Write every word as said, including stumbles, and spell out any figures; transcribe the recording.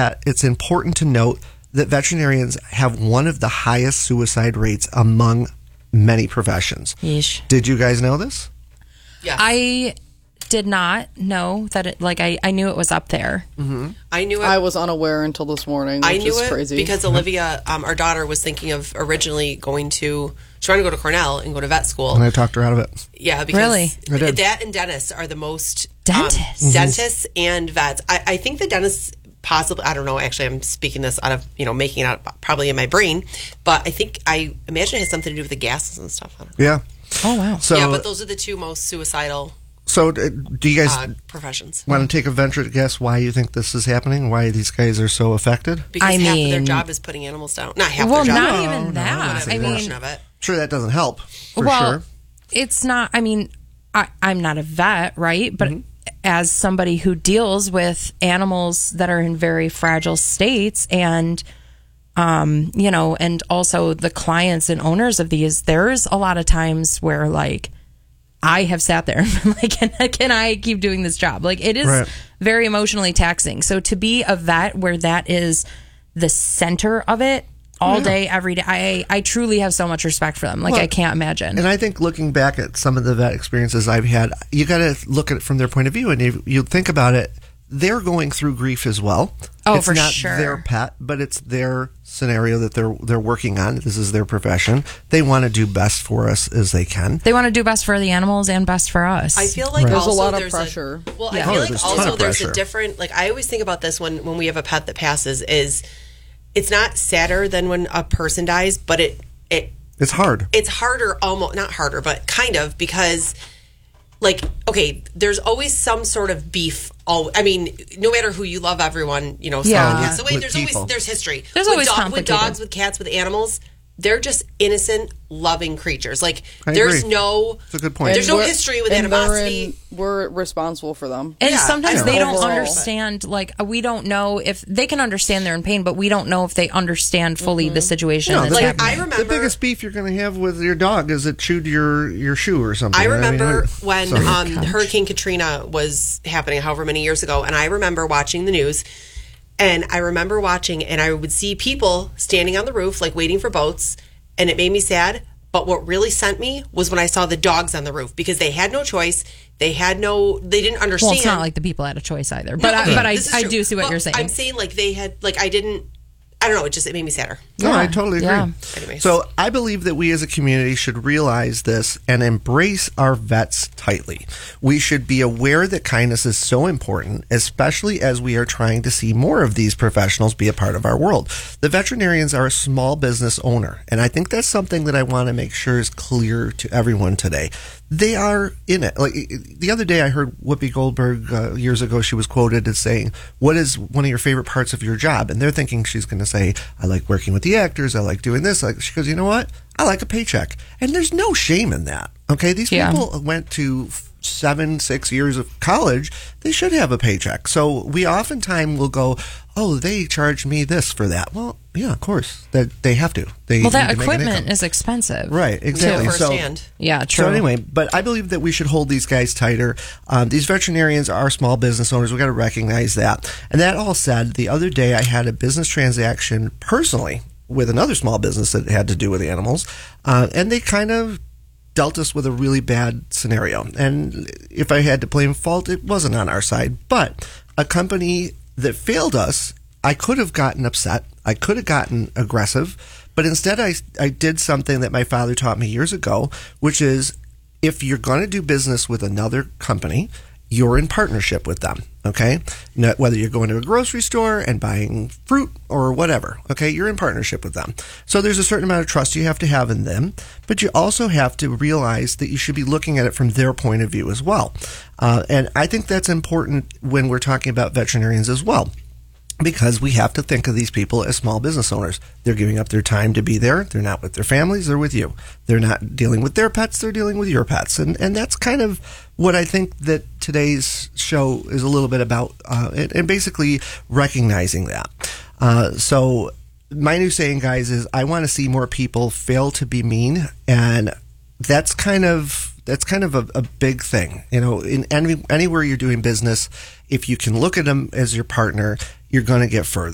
pet, it's important to note that veterinarians have one of the highest suicide rates among many professions. Yeesh. Did you guys know this? Yeah. I did not know that it, like, I, I knew it was up there. Mm-hmm. I knew it. I was unaware until this morning, which I knew is it crazy. because Olivia, um, our daughter, was thinking of originally going to, she's trying to go to Cornell and go to vet school. And I talked her out of it. Yeah, because Really? I did. that and dentists are the most... Dentists? Um, dentists and vets. I, I think the dentists possibly, I don't know, actually I'm speaking this out of, you know, making it out probably in my brain, but I think, I imagine it has something to do with the gases and stuff. I don't know. Yeah. Oh, wow. So, yeah, but those are the two most suicidal so uh, do you guys uh, professions. want to take a venture to guess why you think this is happening? Why these guys are so affected? Because I half of their mean- job is putting animals down. Not half Well, their job. not but even no, that. a I portion mean, of it. Sure, that doesn't help, for well, sure. it's not, I mean, I, I'm not a vet, right? But as somebody who deals with animals that are in very fragile states and, um, you know, and also the clients and owners of these, there's a lot of times where, like, I have sat there and been like, can, can I keep doing this job? Like, it is Right. very emotionally taxing. So to be a vet where that is the center of it all day, every day, I, I truly have so much respect for them. Like, Well, I can't imagine. And I think looking back at some of the vet experiences I've had, you got to look at it from their point of view, and you, you think about it. They're going through grief as well. Oh, it's for not sure. their pet, but it's their scenario that they're they're working on. This is their profession. They want to do best for us as they can. They want to do best for the animals and best for us. I feel like There's a also lot of there's pressure. well, Yeah. I feel Oh, like there's a ton also of there's pressure. a different. Like I always think about this when when we have a pet that passes. Is it's not sadder than when a person dies, but it it It's hard. it's harder, almost not harder, but kind of because. Like, okay, there's always some sort of beef. All I mean, no matter who you love, everyone, you know, Yeah. someone passes away. With There's people. always there's history. There's with always with complicated. dogs, with cats, with animals. They're just innocent, loving creatures. Like I there's agree. no, It's a good point. there's And no we're- history with and they're animosity. in- we're responsible for them. And Yeah, sometimes I they know. don't Overall. understand, like, we don't know if they can understand they're in pain, but we don't know if they understand fully the situation No, that's the, Like, happening. I remember- the biggest beef you're going to have with your dog is it chewed your, your shoe or something. I mean, remember I- when sorry. um, Hurricane Katrina was happening, however many years ago, and I remember watching the news, and I remember watching, and I would see people standing on the roof, like waiting for boats, and it made me sad. But what really sent me was when I saw the dogs on the roof because they had no choice. They had no, they didn't understand. well, it's not like the people had a choice either. But, No, I, okay, but I, this is I true. do see what But you're saying. I'm saying like they had, like I didn't, I don't know, it just, it made me sadder. No, Yeah, I totally agree. yeah. Anyways. So I believe that we as a community should realize this and embrace our vets tightly. We should be aware that kindness is so important, especially as we are trying to see more of these professionals be a part of our world. The veterinarians are a small business owner, and I think that's something that I want to make sure is clear to everyone today. They are in it. Like the other day, I heard Whoopi Goldberg uh, years ago. She was quoted as saying, "What is one of your favorite parts of your job?" And they're thinking she's going to say, "I like working with the actors. I like doing this." Like she goes, "You know what? I like a paycheck." And there's no shame in that. Okay, these Yeah. people went to seven, six years of college. They should have a paycheck. So we oftentimes will go, "Oh, they charged me this for that." Well, yeah, of course that they have to. They well, that need to make an equipment income. is expensive. Right, exactly. So, Firsthand. Yeah, true. so anyway, but I believe that we should hold these guys tighter. Um, these veterinarians are small business owners. We got to recognize that. And that all said, the other day I had a business transaction personally with another small business that had to do with animals, uh, and they kind of dealt us with a really bad scenario. And if I had to blame fault, it wasn't on our side. But a company that failed us, I could have gotten upset. I could have gotten aggressive. But instead, I, I did something that my father taught me years ago, which is if you're going to do business with another company, you're in partnership with them, okay? Now, whether you're going to a grocery store and buying fruit or whatever, okay? You're in partnership with them. So there's a certain amount of trust you have to have in them, but you also have to realize that you should be looking at it from their point of view as well. Uh, and I think that's important when we're talking about veterinarians as well, because we have to think of these people as small business owners. They're giving up their time to be there. They're not with their families. They're with you. They're not dealing with their pets. They're dealing with your pets. And and that's kind of what I think that today's show is a little bit about, uh, and, and basically recognizing that. Uh, so my new saying, guys, is I want to see more people fail to be mean, and that's kind of that's kind of a, a big thing. You know, in any, anywhere you're doing business, if you can look at them as your partner, you're going to get further.